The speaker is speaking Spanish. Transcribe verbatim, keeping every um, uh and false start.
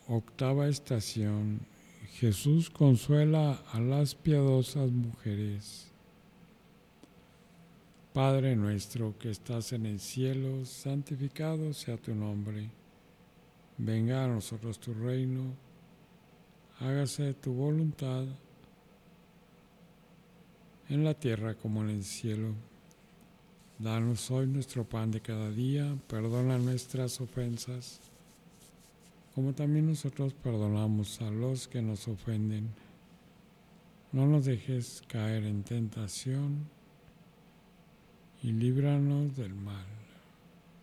Octava estación. Jesús consuela a las piadosas mujeres. Padre nuestro que estás en el cielo, santificado sea tu nombre. Venga a nosotros tu reino. Hágase tu voluntad en la tierra como en el cielo. Danos hoy nuestro pan de cada día. Perdona nuestras ofensas, como también nosotros perdonamos a los que nos ofenden. No nos dejes caer en tentación y líbranos del mal.